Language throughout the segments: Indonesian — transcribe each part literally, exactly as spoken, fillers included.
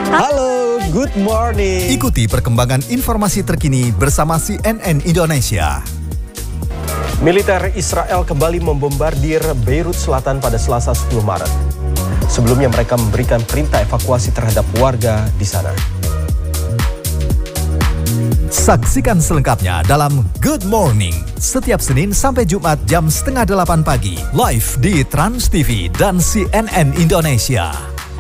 Halo, good morning. Ikuti perkembangan informasi terkini bersama C N N Indonesia. Militer Israel kembali membombardir Beirut Selatan pada Selasa sepuluh Maret. Sebelumnya mereka memberikan perintah evakuasi terhadap warga di sana. Saksikan selengkapnya dalam Good Morning setiap Senin sampai Jumat jam setengah delapan pagi live di Trans T V dan C N N Indonesia.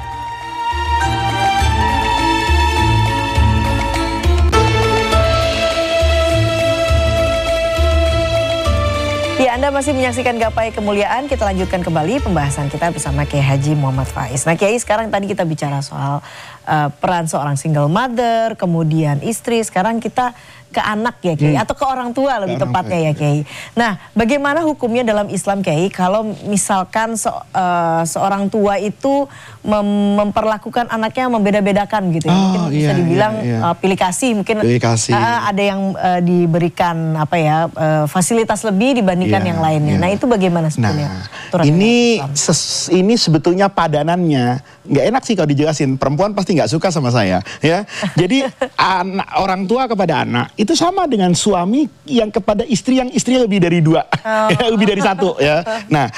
Ya, Anda masih menyaksikan Gapai Kemuliaan. Kita lanjutkan kembali pembahasan kita bersama Kiai Haji Muhammad Faiz. Nah Kiai, sekarang tadi kita bicara soal uh, peran seorang single mother, kemudian istri. Sekarang kita ke anak ya Kiai, hmm. atau ke orang tua lebih tepatnya ya Kiai. Nah bagaimana hukumnya dalam Islam Kiai kalau misalkan se uh, seorang tua itu mem memperlakukan anaknya membeda-bedakan gitu ya. Oh, mungkin bisa iya, dibilang iya, iya. Uh, pilih kasih, mungkin pilih kasih. Uh, ada yang uh, diberikan apa ya uh, fasilitas lebih dibandingkan yeah, yang lainnya. Yeah. Nah itu bagaimana sebetulnya? Nah, ini ses, ini sebetulnya padanannya nggak enak sih kalau dijelasin. Perempuan pasti nggak suka sama saya, ya. Jadi anak, orang tua kepada anak itu sama dengan suami yang kepada istri yang istrinya lebih dari dua, oh. ya, lebih dari satu, ya. Nah,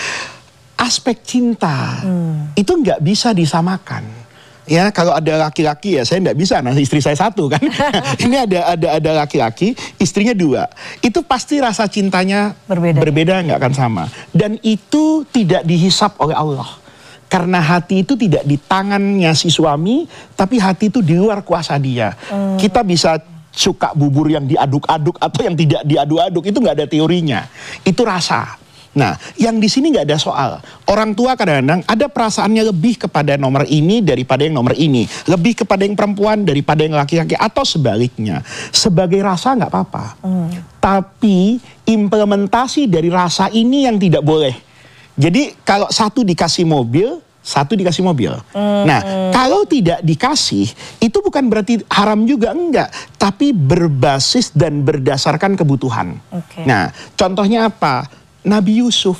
aspek cinta hmm. itu nggak bisa disamakan. Ya, kalau ada laki-laki ya saya nggak bisa, nah istri saya satu kan. Ini ada ada ada laki-laki, istrinya dua. Itu pasti rasa cintanya berbeda, berbeda nggak akan sama. Dan itu tidak dihisap oleh Allah. Karena hati itu tidak di tangannya si suami, tapi hati itu di luar kuasa dia. Hmm. Kita bisa suka bubur yang diaduk-aduk atau yang tidak diaduk-aduk, itu nggak ada teorinya. Itu rasa. Nah, yang di sini nggak ada soal. Orang tua kadang-kadang ada perasaannya lebih kepada nomor ini daripada yang nomor ini, lebih kepada yang perempuan daripada yang laki-laki, atau sebaliknya. Sebagai rasa nggak apa-apa. Hmm. Tapi implementasi dari rasa ini yang tidak boleh. Jadi kalau satu dikasih mobil, satu dikasih mobil. Hmm. Nah, kalau tidak dikasih, itu bukan berarti haram juga, enggak. Tapi berbasis dan berdasarkan kebutuhan. Okay. Nah, contohnya apa? Nabi Yusuf.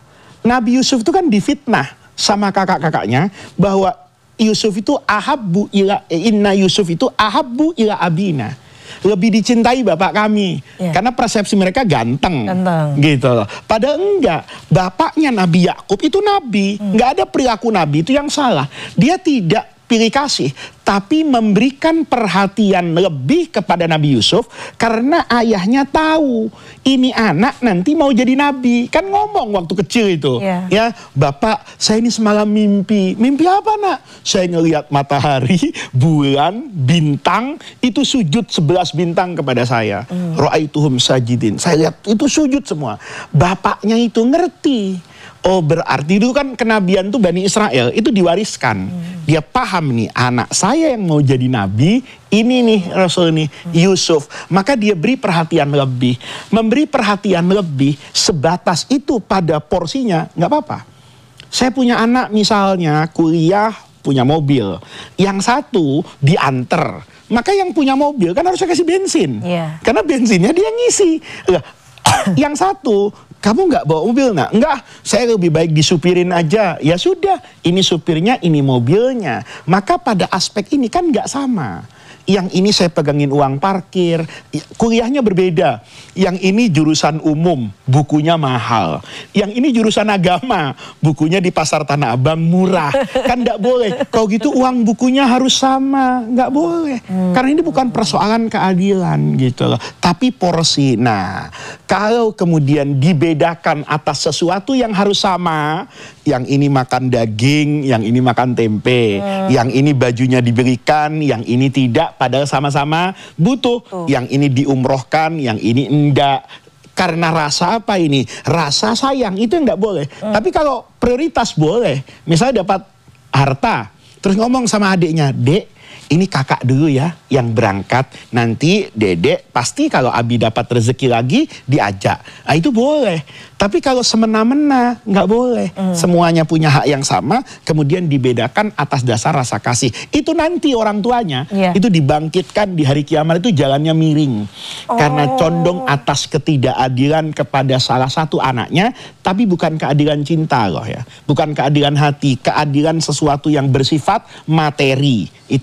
Nabi Yusuf itu kan difitnah sama kakak-kakaknya bahwa Yusuf itu ahabbu ila inna Yusuf itu ahabbu ila abina. Lebih dicintai bapak kami, yeah. Karena persepsi mereka ganteng, ganteng. Gitu loh. Padahal enggak, bapaknya Nabi Yakub itu nabi, hmm. Enggak ada perilaku nabi itu yang salah. Dia tidak pilih kasih, tapi memberikan perhatian lebih kepada Nabi Yusuf karena ayahnya tahu ini anak nanti mau jadi nabi. Kan ngomong waktu kecil itu, yeah. Ya, bapak saya ini semalam mimpi. Mimpi apa nak? Saya ngelihat matahari, bulan, bintang itu sujud sebelas bintang kepada saya. Mm. Ra'aituhum sajidin. Saya lihat itu sujud semua. Bapaknya itu ngerti. Oh berarti itu kan kenabian tuh Bani Israel itu diwariskan. Hmm. Dia paham nih anak saya yang mau jadi nabi, ini nih Rasul nih hmm. Yusuf. Maka dia beri perhatian lebih. Memberi perhatian lebih sebatas itu pada porsinya nggak apa-apa. Saya punya anak misalnya kuliah punya mobil. Yang satu diantar. Maka yang punya mobil kan harusnya kasih bensin. Yeah. Karena bensinnya dia ngisi. Yang satu, kamu nggak bawa mobil nak? Enggak, saya lebih baik disupirin aja. Ya sudah, ini supirnya, ini mobilnya. Maka pada aspek ini kan nggak sama. Yang ini saya pegangin uang parkir, kuliahnya berbeda. Yang ini jurusan umum, bukunya mahal. Yang ini jurusan agama, bukunya di pasar Tanah Abang murah. Kan nggak boleh. Kalau gitu uang bukunya harus sama, nggak boleh. Hmm. Karena ini bukan persoalan keadilan gitu loh. Tapi porsi. Nah, kalau kemudian dibedakan atas sesuatu yang harus sama, yang ini makan daging, yang ini makan tempe, hmm. yang ini bajunya diberikan, yang ini tidak. Padahal sama-sama butuh. Uh. Yang ini diumrohkan, yang ini enggak. Karena rasa apa ini? Rasa sayang, itu enggak boleh. Uh. Tapi kalau prioritas boleh. Misalnya dapat harta, terus ngomong sama adiknya, Dek, ini kakak dulu ya yang berangkat. Nanti dedek pasti kalau Abi dapat rezeki lagi diajak. Nah itu boleh. Tapi kalau semena-mena nggak boleh. Mm. Semuanya punya hak yang sama. Kemudian dibedakan atas dasar rasa kasih. Itu nanti orang tuanya. Yeah. Itu dibangkitkan di hari kiamat itu jalannya miring. Oh. Karena condong atas ketidakadilan kepada salah satu anaknya. Tapi bukan keadilan cinta loh ya. Bukan keadilan hati. Keadilan sesuatu yang bersifat materi. Itu